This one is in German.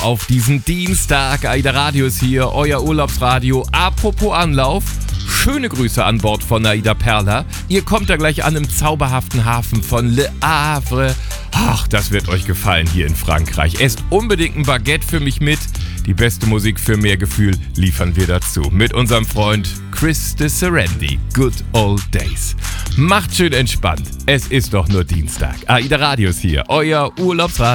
auf diesen Dienstag. AIDA Radio ist hier, euer Urlaubsradio. Apropos Anlauf, schöne Grüße an Bord von AIDA Perla. Ihr kommt da gleich an im zauberhaften Hafen von Le Havre. Ach, das wird euch gefallen hier in Frankreich. Esst unbedingt ein Baguette für mich mit. Die beste Musik für mehr Gefühl liefern wir dazu. Mit unserem Freund Chris de Serendi. Good Old Days. Macht schön entspannt. Es ist doch nur Dienstag. AIDA Radio ist hier, euer Urlaubsradio.